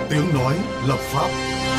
Tiếng nói lập pháp.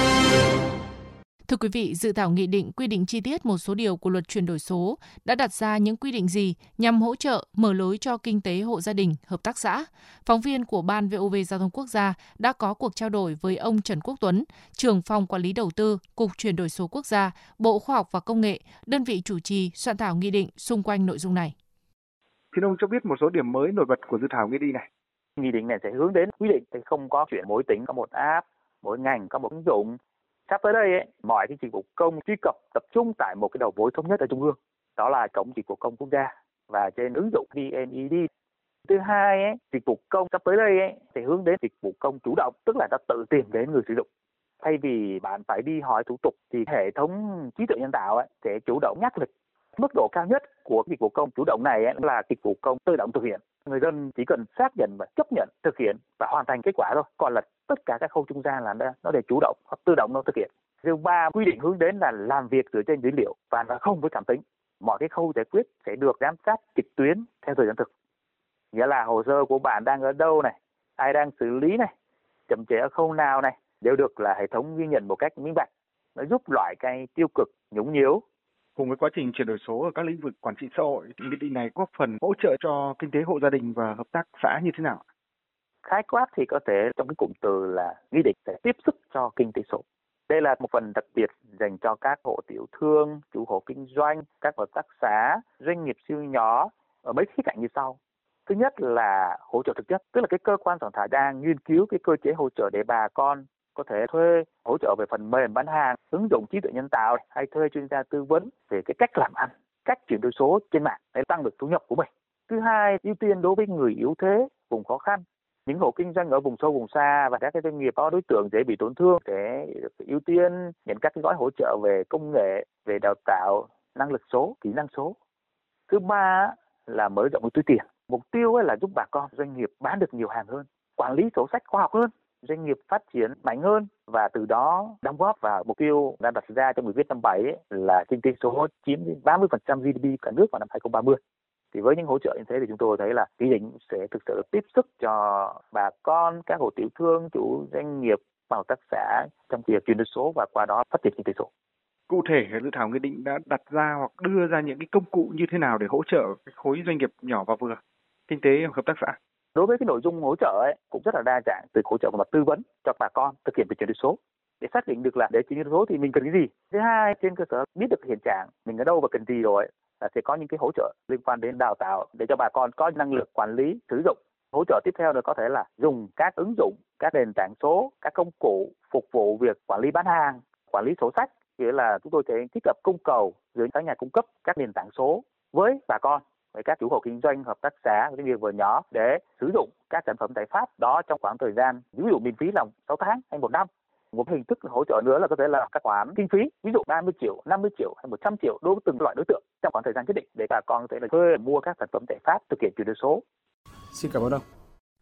Thưa quý vị, dự thảo nghị định quy định chi tiết một số điều của luật chuyển đổi số đã đặt ra những quy định gì nhằm hỗ trợ, mở lối cho kinh tế hộ gia đình, hợp tác xã. Phóng viên của Ban VOV Giao thông Quốc gia đã có cuộc trao đổi với ông Trần Quốc Tuấn, trưởng phòng quản lý đầu tư, Cục Chuyển đổi số Quốc gia, Bộ Khoa học và Công nghệ, đơn vị chủ trì soạn thảo nghị định xung quanh nội dung này. Xin ông cho biết một số điểm mới nổi bật của dự thảo nghị định này. Nghị định này sẽ hướng đến quy định thì không có chuyện mỗi tỉnh có một app, mỗi ngành có một ứng dụng. Sắp tới đây mọi cái dịch vụ công truy cập tập trung tại một cái đầu mối thống nhất ở trung ương, đó là cổng dịch vụ công quốc gia và trên ứng dụng VNED. Thứ hai dịch vụ công sắp tới đây thì hướng đến dịch vụ công chủ động, tức là ta tự tìm đến người sử dụng. Thay vì bạn phải đi hỏi thủ tục thì hệ thống trí tuệ nhân tạo sẽ chủ động nhắc lịch. Mức độ cao nhất của dịch vụ công chủ động này là dịch vụ công tự động thực hiện. Người dân chỉ cần xác nhận và chấp nhận thực hiện và hoàn thành kết quả thôi. Còn là tất cả các khâu trung gian là nó đều chủ động hoặc tự động nó thực hiện. Thứ ba, quy định hướng đến là làm việc dựa trên dữ liệu và nó không với cảm tính. Mọi cái khâu giải quyết sẽ được giám sát trực tuyến theo thời gian thực. Nghĩa là hồ sơ của bạn đang ở đâu này, ai đang xử lý này, chậm trễ ở khâu nào này, đều được là hệ thống ghi nhận một cách minh bạch. Nó giúp loại cái tiêu cực, nhũng nhiễu. Cùng với quá trình chuyển đổi số ở các lĩnh vực quản trị xã hội, nghị định này góp phần hỗ trợ cho kinh tế hộ gia đình và hợp tác xã như thế nào? Khái quát thì có thể trong cái cụm từ là nghị định sẽ tiếp sức cho kinh tế số. Đây là một phần đặc biệt dành cho các hộ tiểu thương, chủ hộ kinh doanh, các hợp tác xã, doanh nghiệp siêu nhỏ ở mấy khía cạnh như sau. Thứ nhất là hỗ trợ thực chất, tức là cái cơ quan soạn thảo đang nghiên cứu cái cơ chế hỗ trợ để bà con có thể thuê hỗ trợ về phần mềm bán hàng, ứng dụng trí tuệ nhân tạo hay thuê chuyên gia tư vấn về cái cách làm ăn, cách chuyển đổi số trên mạng để tăng được thu nhập của mình. Thứ hai, ưu tiên đối với người yếu thế, vùng khó khăn, những hộ kinh doanh ở vùng sâu vùng xa và các cái doanh nghiệp có đối tượng dễ bị tổn thương để ưu tiên nhận các cái gói hỗ trợ về công nghệ, về đào tạo, năng lực số, kỹ năng số. Thứ ba là mở rộng túi tiền. Mục tiêu là giúp bà con doanh nghiệp bán được nhiều hàng hơn, quản lý sổ sách khoa học hơn, doanh nghiệp phát triển mạnh hơn và từ đó đóng góp vào mục tiêu đã đặt ra trong nghị quyết năm 7 là kinh tế số chiếm đến 30% GDP cả nước vào năm 2030. Thì với những hỗ trợ như thế thì chúng tôi thấy là nghị định sẽ thực sự tiếp sức cho bà con, các hộ tiểu thương, chủ doanh nghiệp và hợp tác xã trong việc chuyển đổi số và qua đó phát triển kinh tế số. Cụ thể, dự thảo nghị định đã đặt ra hoặc đưa ra những cái công cụ như thế nào để hỗ trợ cái khối doanh nghiệp nhỏ và vừa, kinh tế hợp tác xã? Đối với cái nội dung hỗ trợ cũng rất là đa dạng, từ hỗ trợ về mặt tư vấn cho bà con thực hiện việc chuyển đổi số để xác định được là để chuyển đổi số thì mình cần cái gì. Thứ hai, trên cơ sở biết được hiện trạng mình ở đâu và cần gì rồi là sẽ có những cái hỗ trợ liên quan đến đào tạo để cho bà con có năng lực quản lý sử dụng. Hỗ trợ tiếp theo là có thể là dùng các ứng dụng, các nền tảng số, các công cụ phục vụ việc quản lý bán hàng, quản lý sổ sách. Nghĩa là chúng tôi sẽ thiết lập cung cầu giữa các nhà cung cấp các nền tảng số với bà con, với các chủ hộ kinh doanh, hợp tác xã, doanh nghiệp vừa nhỏ để sử dụng các sản phẩm giải pháp đó trong khoảng thời gian ví dụ miễn phí là 6 tháng hay 1 năm. Một hình thức hỗ trợ nữa là có thể là các khoản kinh phí, ví dụ 30 triệu, 50 triệu hay 100 triệu đối với từng loại đối tượng trong khoảng thời gian nhất định để bà con có thể là thuê mua các sản phẩm giải pháp thực hiện chuyển đổi số. Xin cảm ơn ông.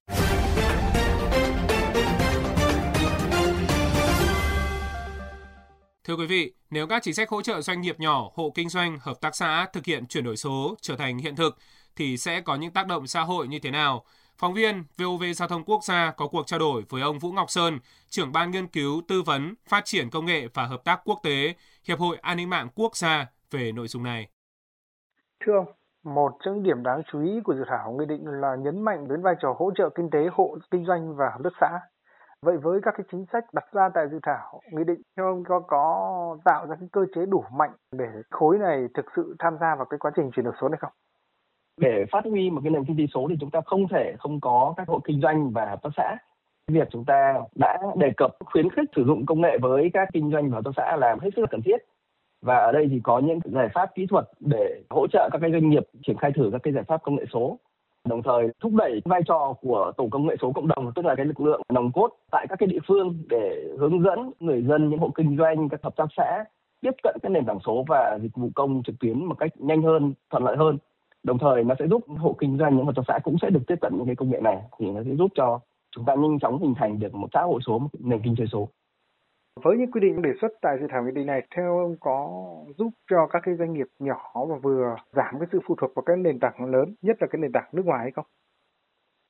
Thưa quý vị, nếu các chính sách hỗ trợ doanh nghiệp nhỏ, hộ kinh doanh, hợp tác xã thực hiện chuyển đổi số trở thành hiện thực thì sẽ có những tác động xã hội như thế nào? Phóng viên VOV Giao thông Quốc gia có cuộc trao đổi với ông Vũ Ngọc Sơn, trưởng ban nghiên cứu, tư vấn, phát triển công nghệ và hợp tác quốc tế, Hiệp hội An ninh mạng quốc gia về nội dung này. Thưa ông, một trong những điểm đáng chú ý của dự thảo nghị định là nhấn mạnh đến vai trò hỗ trợ kinh tế hộ kinh doanh và hợp tác xã. Vậy với các cái chính sách đặt ra tại dự thảo nghị định, theo ông có tạo ra cái cơ chế đủ mạnh để khối này thực sự tham gia vào cái quá trình chuyển đổi số này không? Để phát huy một cái nền kinh tế số thì chúng ta không thể không có các hộ kinh doanh và hợp tác xã. Việc chúng ta đã đề cập khuyến khích sử dụng công nghệ với các kinh doanh và hợp tác xã là hết sức là cần thiết. Và ở đây thì có những giải pháp kỹ thuật để hỗ trợ các cái doanh nghiệp triển khai thử các cái giải pháp công nghệ số. Đồng thời thúc đẩy vai trò của tổ công nghệ số cộng đồng, tức là cái lực lượng nòng cốt tại các cái địa phương để hướng dẫn người dân, những hộ kinh doanh, các hợp tác xã tiếp cận các nền tảng số và dịch vụ công trực tuyến một cách nhanh hơn, thuận lợi hơn. Đồng thời nó sẽ giúp hộ kinh doanh, những hợp tác xã cũng sẽ được tiếp cận những cái công nghệ này, thì nó sẽ giúp cho chúng ta nhanh chóng hình thành được một xã hội số, một nền kinh tế số. Với những quy định đề xuất tại dự thảo nghị định này, theo ông có giúp cho các cái doanh nghiệp nhỏ và vừa giảm cái sự phụ thuộc vào các nền tảng lớn, nhất là cái nền tảng nước ngoài hay không?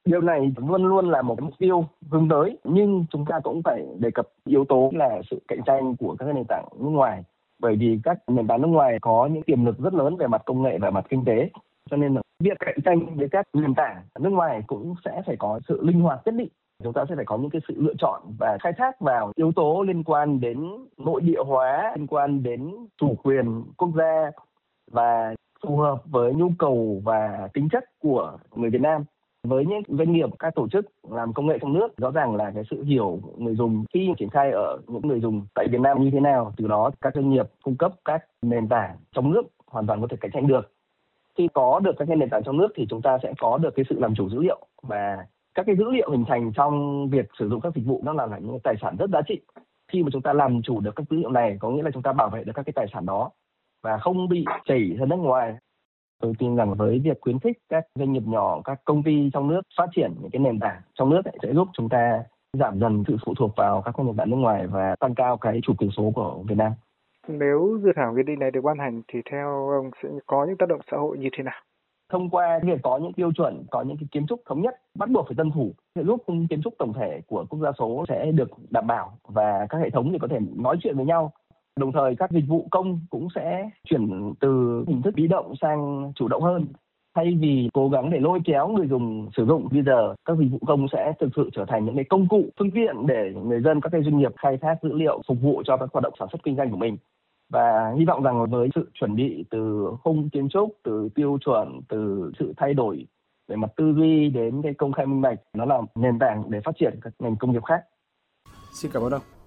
Điều này luôn luôn là một mục tiêu hướng tới, nhưng chúng ta cũng phải đề cập yếu tố là sự cạnh tranh của các nền tảng nước ngoài. Bởi vì các nền tảng nước ngoài có những tiềm lực rất lớn về mặt công nghệ và mặt kinh tế. Cho nên là việc cạnh tranh với các nền tảng nước ngoài cũng sẽ phải có sự linh hoạt nhất định. Chúng ta sẽ phải có những cái sự lựa chọn và khai thác vào yếu tố liên quan đến nội địa hóa, liên quan đến chủ quyền quốc gia và phù hợp với nhu cầu và tính chất của người Việt Nam. Với những doanh nghiệp, các tổ chức làm công nghệ trong nước, rõ ràng là cái sự hiểu người dùng khi triển khai ở những người dùng tại Việt Nam như thế nào, từ đó các doanh nghiệp cung cấp các nền tảng trong nước hoàn toàn có thể cạnh tranh được. Khi có được các nền tảng trong nước thì chúng ta sẽ có được cái sự làm chủ dữ liệu, và các cái dữ liệu hình thành trong việc sử dụng các dịch vụ nó là những tài sản rất giá trị. Khi mà chúng ta làm chủ được các dữ liệu này, có nghĩa là chúng ta bảo vệ được các cái tài sản đó và không bị chảy ra nước ngoài. Tôi tin rằng với việc khuyến khích các doanh nghiệp nhỏ, các công ty trong nước phát triển những cái nền tảng trong nước sẽ giúp chúng ta giảm dần sự phụ thuộc vào các nền tảng nước ngoài và tăng cao cái chủ quyền số của Việt Nam. Nếu dự thảo nghị định này được ban hành thì theo ông sẽ có những tác động xã hội như thế nào? Thông qua việc có những tiêu chuẩn, có những cái kiến trúc thống nhất bắt buộc phải tuân thủ, sẽ giúp kiến trúc tổng thể của quốc gia số sẽ được đảm bảo và các hệ thống thì có thể nói chuyện với nhau. Đồng thời các dịch vụ công cũng sẽ chuyển từ hình thức bị động sang chủ động hơn. Thay vì cố gắng để lôi kéo người dùng sử dụng, bây giờ các dịch vụ công sẽ thực sự trở thành những cái công cụ, phương tiện để người dân, các cái doanh nghiệp khai thác dữ liệu phục vụ cho các hoạt động sản xuất kinh doanh của mình. Và hy vọng rằng với sự chuẩn bị từ khung kiến trúc, từ tiêu chuẩn, từ sự thay đổi về mặt tư duy đến cái công khai minh bạch, nó là nền tảng để phát triển các ngành công nghiệp khác. Xin cảm ơn ông.